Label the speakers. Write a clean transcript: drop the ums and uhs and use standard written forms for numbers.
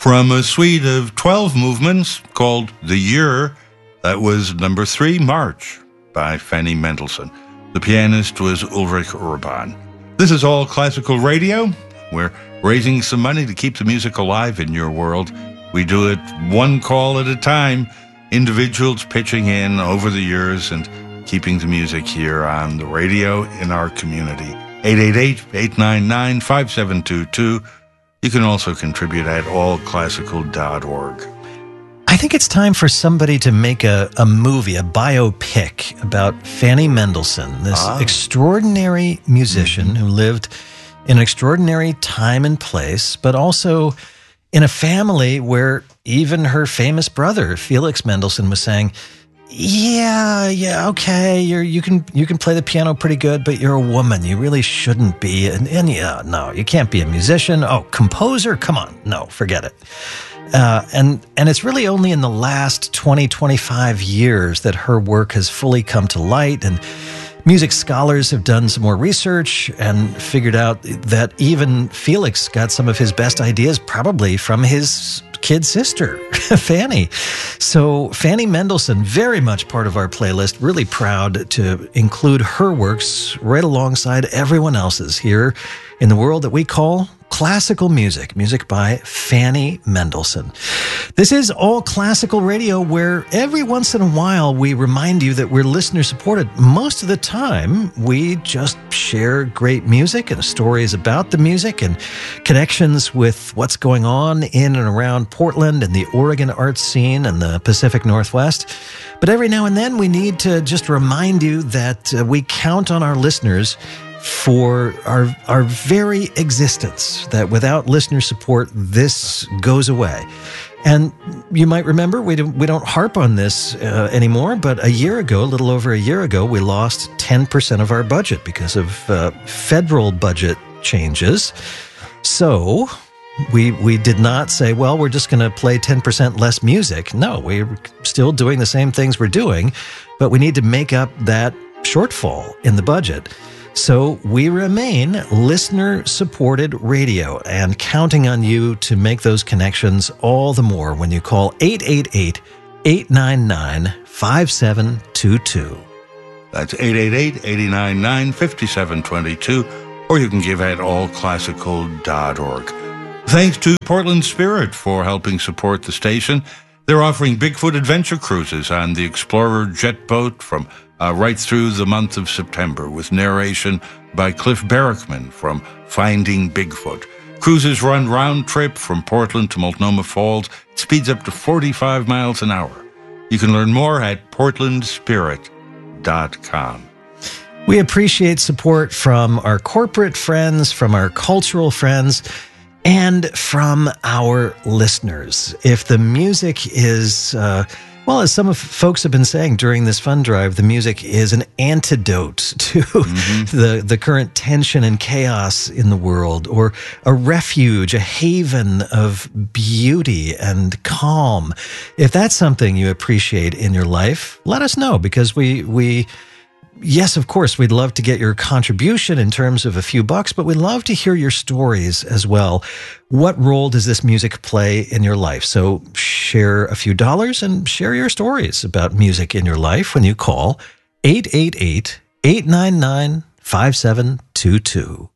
Speaker 1: From a suite of 12 movements called The Year, that was number 3, March, by Fanny Mendelssohn. The pianist was Ulrich Urban. This is All Classical Radio. We're raising some money to keep the music alive in your world. We do it one call at a time, individuals pitching in over the years and keeping the music here on the radio in our community. 888-899-5722. You can also contribute at allclassical.org.
Speaker 2: I think it's time for somebody to make a movie, a biopic about Fanny Mendelssohn, this extraordinary musician who lived in an extraordinary time and place, but also in a family where even her famous brother, Felix Mendelssohn, was saying, okay, you can play the piano pretty good, but you're a woman. You really shouldn't be. And no, you can't be a musician. Oh, composer? Come on. No, forget it. And it's really only in the last 20, 25 years that her work has fully come to light, and music scholars have done some more research and figured out that even Felix got some of his best ideas probably from his kid sister, Fanny. So Fanny Mendelssohn, very much part of our playlist, really proud to include her works right alongside everyone else's here in the world that we call classical music, music by Fanny Mendelssohn. This is All Classical Radio, where every once in a while we remind you that we're listener supported. Most of the time, we just share great music and stories about the music and connections with what's going on in and around Portland and the Oregon art scene and the Pacific Northwest. But every now and then we need to just remind you that we count on our listeners for our very existence, that without listener support, this goes away. And you might remember, we don't harp on this anymore, but a little over a year ago, we lost 10% of our budget because of federal budget changes. So we did not say, well, we're just going to play 10% less music. No, we're still doing the same things we're doing, but we need to make up that shortfall in the budget. So we remain listener-supported radio and counting on you to make those connections all the more when you call 888-899-5722.
Speaker 1: That's 888-899-5722, or you can give at allclassical.org. Thanks to Portland Spirit for helping support the station. They're offering Bigfoot adventure cruises on the Explorer jet boat from right through the month of September, with narration by Cliff Barrickman from Finding Bigfoot. Cruises run round trip from Portland to Multnomah Falls. It speeds up to 45 miles an hour. You can learn more at portlandspirit.com.
Speaker 2: We appreciate support from our corporate friends, from our cultural friends, and from our listeners. If the music is, well, as some of folks have been saying during this fund drive, the music is an antidote to the current tension and chaos in the world, or a refuge, a haven of beauty and calm. If that's something you appreciate in your life, let us know, because yes, of course, we'd love to get your contribution in terms of a few bucks, but we'd love to hear your stories as well. What role does this music play in your life? So share a few dollars and share your stories about music in your life when you call 888-899-5722.